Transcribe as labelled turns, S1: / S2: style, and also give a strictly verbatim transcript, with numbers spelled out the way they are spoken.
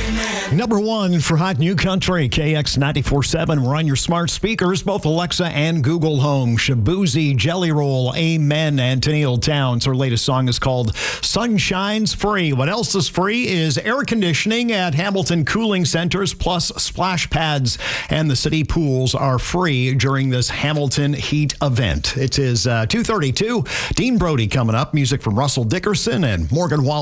S1: Number one for Hot New Country, K X ninety-four point seven. We're on your smart speakers, both Alexa and Google Home. Shabuzi, Jelly Roll, Amen, and Tennille Towns. Her latest song is called Sunshine's Free. What else is free is air conditioning at Hamilton Cooling Centers, plus splash pads, and the city pools are free during this Hamilton Heat event. It is uh, two thirty-two. Dean Brody coming up. Music from Russell Dickerson and Morgan Wallace.